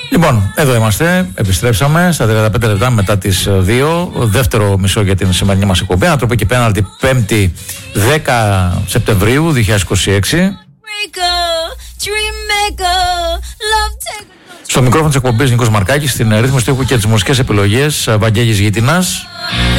Λοιπόν, εδώ είμαστε, επιστρέψαμε στα 35 λεπτά μετά τις 2, δεύτερο μισό για την σημερινή μας εκπομπή, ανατροπή και πέναλτι 5η 10 Σεπτεμβρίου 2026. Στο μικρόφωνο της εκπομπής Νίκος Μαρκάκης, στην ρύθμιση του ήχου και τις μουσικές επιλογές Βαγγέλης Γείτινας.